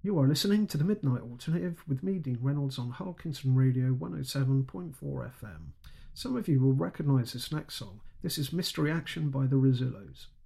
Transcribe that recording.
You are listening to the Midnight Alternative with me, Dean Reynolds, on Harkington Radio 107.4 FM. Some of you will recognise this next song. This is Mystery Action by the Rosillos.